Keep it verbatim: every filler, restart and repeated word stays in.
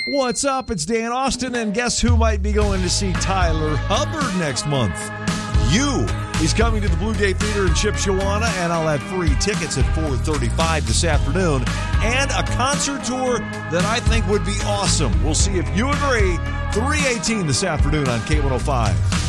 What's up? It's Dan Austin, and guess who might be going to see Tyler Hubbard next month? You. He's coming to the Blue Gate Theater in Chipshawana, and I'll have free tickets at four thirty-five this afternoon, and a concert tour that I think would be awesome. We'll see if you agree. three eighteen this afternoon on K one oh five.